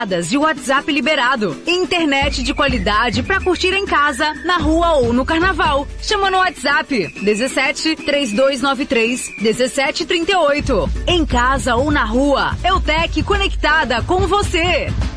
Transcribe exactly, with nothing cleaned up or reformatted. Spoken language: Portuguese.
E o WhatsApp liberado. Internet de qualidade pra curtir em casa, na rua ou no carnaval. Chama no WhatsApp dezessete, trinta e dois noventa e três, dezessete trinta e oito. Em casa ou na rua, Eutec conectada com você.